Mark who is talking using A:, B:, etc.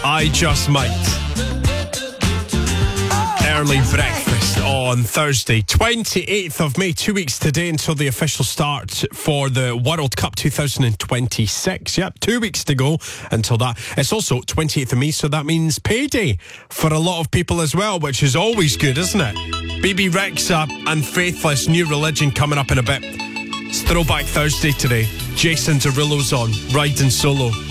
A: I Just Might. Early breakfast on Thursday, 28th of May, 2 weeks today until the official start for the World Cup 2026. Yep, 2 weeks to go until that. It's also 28th of May, so that means payday for a lot of people as well, which is always good, isn't it? BB Rexa and Faithless, New Religion coming up in a bit. It's Throwback Thursday today. Jason Derulo's on, riding solo.